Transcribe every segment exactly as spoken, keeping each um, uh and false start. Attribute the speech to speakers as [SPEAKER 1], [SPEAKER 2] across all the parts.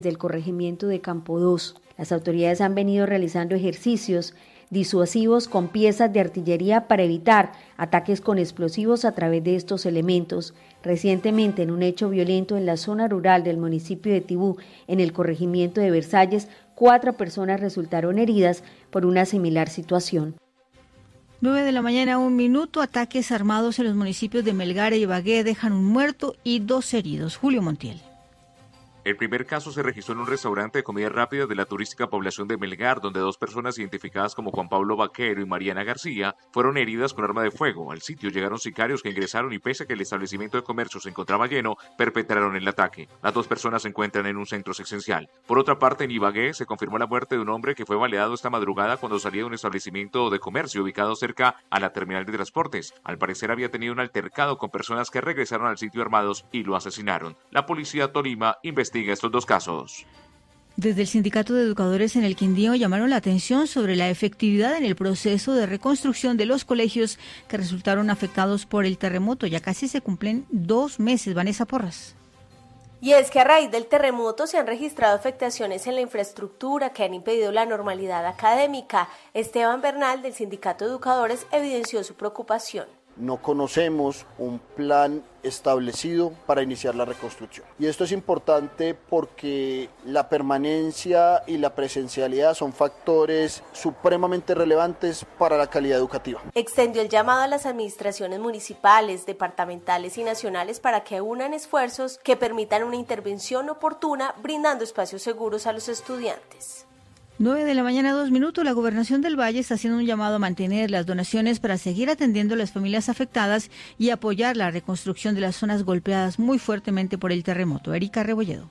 [SPEAKER 1] del corregimiento de Campo dos. Las autoridades han venido realizando ejercicios disuasivos con piezas de artillería para evitar ataques con explosivos a través de estos elementos. Recientemente, en un hecho violento en la zona rural del municipio de Tibú, en el corregimiento de Versalles, cuatro personas resultaron heridas por una similar situación.
[SPEAKER 2] nueve de la mañana, un minuto. Ataques armados en los municipios de Melgar y Ibagué dejan un muerto y dos heridos. Julio Montiel.
[SPEAKER 3] El primer caso se registró en un restaurante de comida rápida de la turística población de Melgar, donde dos personas identificadas como Juan Pablo Vaquero y Mariana García fueron heridas con arma de fuego. Al sitio llegaron sicarios que ingresaron y pese a que el establecimiento de comercio se encontraba lleno, perpetraron el ataque. Las dos personas se encuentran en un centro asistencial. Por otra parte, en Ibagué se confirmó la muerte de un hombre que fue baleado esta madrugada cuando salía de un establecimiento de comercio ubicado cerca a la terminal de transportes. Al parecer había tenido un altercado con personas que regresaron al sitio armados y lo asesinaron. La policía Tolima investiga estos dos casos.
[SPEAKER 2] Desde el Sindicato de Educadores en el Quindío llamaron la atención sobre la efectividad en el proceso de reconstrucción de los colegios que resultaron afectados por el terremoto. Ya casi se cumplen dos meses. Vanessa Porras.
[SPEAKER 4] Y es que a raíz del terremoto se han registrado afectaciones en la infraestructura que han impedido la normalidad académica. Esteban Bernal, del Sindicato de Educadores, evidenció su preocupación.
[SPEAKER 5] No conocemos un plan establecido para iniciar la reconstrucción. Y esto es importante porque la permanencia y la presencialidad son factores supremamente relevantes para la calidad educativa.
[SPEAKER 4] Extendió el llamado a las administraciones municipales, departamentales y nacionales para que unan esfuerzos que permitan una intervención oportuna, brindando espacios seguros a los estudiantes.
[SPEAKER 2] nueve de la mañana, dos minutos. La Gobernación del Valle está haciendo un llamado a mantener las donaciones para seguir atendiendo a las familias afectadas y apoyar la reconstrucción de las zonas golpeadas muy fuertemente por el terremoto. Erika Rebolledo.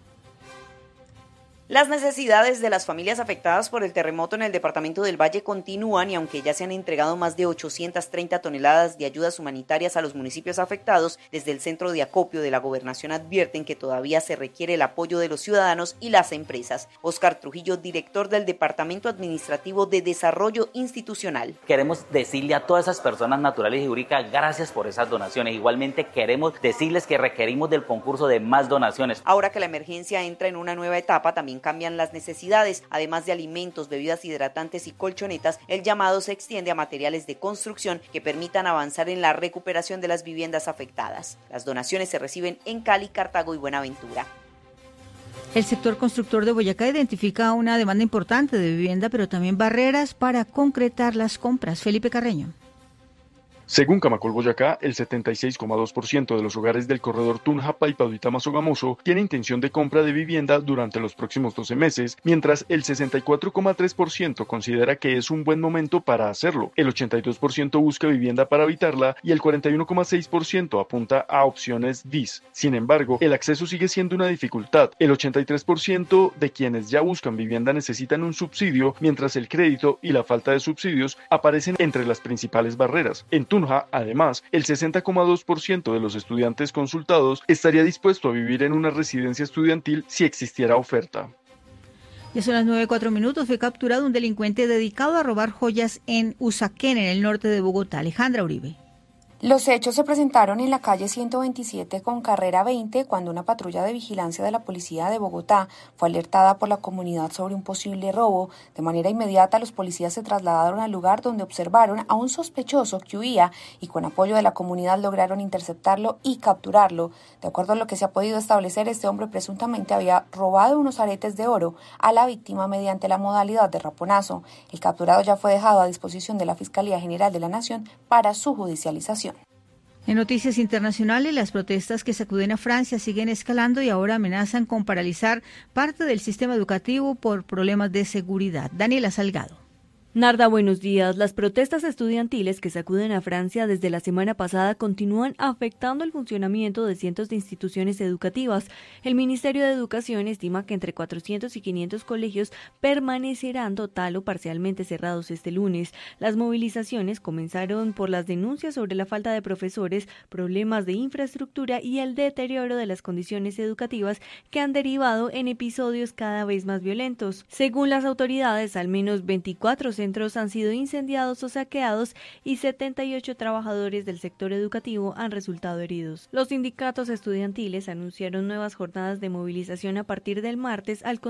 [SPEAKER 6] Las necesidades de las familias afectadas por el terremoto en el departamento del Valle continúan y aunque ya se han entregado más de ochocientas treinta toneladas de ayudas humanitarias a los municipios afectados, desde el centro de acopio de la gobernación advierten que todavía se requiere el apoyo de los ciudadanos y las empresas. Óscar Trujillo, director del Departamento Administrativo de Desarrollo Institucional.
[SPEAKER 7] Queremos decirle a todas esas personas naturales y jurídicas gracias por esas donaciones. Igualmente queremos decirles que requerimos del concurso de más donaciones.
[SPEAKER 6] Ahora que la emergencia entra en una nueva etapa, también cambian las necesidades, además de alimentos, bebidas hidratantes y colchonetas. El llamado se extiende a materiales de construcción que permitan avanzar en la recuperación de las viviendas afectadas. Las donaciones se reciben en Cali, Cartago y Buenaventura.
[SPEAKER 2] El sector constructor de Boyacá identifica una demanda importante de vivienda, pero también barreras para concretar las compras. Felipe Carreño.
[SPEAKER 8] Según Camacol Boyacá, el setenta y seis coma dos por ciento de los hogares del corredor Tunja, Paipauitama, Sogamoso tiene intención de compra de vivienda durante los próximos doce meses, mientras el sesenta y cuatro coma tres por ciento considera que es un buen momento para hacerlo. El ochenta y dos por ciento busca vivienda para habitarla y el cuarenta y uno coma seis por ciento apunta a opciones D I S. Sin embargo, el acceso sigue siendo una dificultad. El ochenta y tres por ciento de quienes ya buscan vivienda necesitan un subsidio, mientras el crédito y la falta de subsidios aparecen entre las principales barreras. En Tunja, además, el sesenta coma dos por ciento de los estudiantes consultados estaría dispuesto a vivir en una residencia estudiantil si existiera oferta.
[SPEAKER 2] Ya son las nueve, cuatro minutos. Fue capturado un delincuente dedicado a robar joyas en Usaquén, en el norte de Bogotá. Alejandra Uribe.
[SPEAKER 9] Los hechos se presentaron en la calle ciento veintisiete con carrera veinte cuando una patrulla de vigilancia de la policía de Bogotá fue alertada por la comunidad sobre un posible robo. De manera inmediata los policías se trasladaron al lugar donde observaron a un sospechoso que huía y con apoyo de la comunidad lograron interceptarlo y capturarlo. De acuerdo a lo que se ha podido establecer, este hombre presuntamente había robado unos aretes de oro a la víctima mediante la modalidad de raponazo. El capturado ya fue dejado a disposición de la Fiscalía General de la Nación para su judicialización.
[SPEAKER 2] En noticias internacionales, las protestas que sacuden a Francia siguen escalando y ahora amenazan con paralizar parte del sistema educativo por problemas de seguridad. Daniela Salgado.
[SPEAKER 10] Narda, buenos días. Las protestas estudiantiles que sacuden a Francia desde la semana pasada continúan afectando el funcionamiento de cientos de instituciones educativas. El Ministerio de Educación estima que entre cuatrocientos y quinientos colegios permanecerán total o parcialmente cerrados este lunes. Las movilizaciones comenzaron por las denuncias sobre la falta de profesores, problemas de infraestructura y el deterioro de las condiciones educativas que han derivado en episodios cada vez más violentos. Según las autoridades, al menos veinticuatro centros han sido incendiados o saqueados y setenta y ocho trabajadores del sector educativo han resultado heridos. Los sindicatos estudiantiles anunciaron nuevas jornadas de movilización a partir del martes al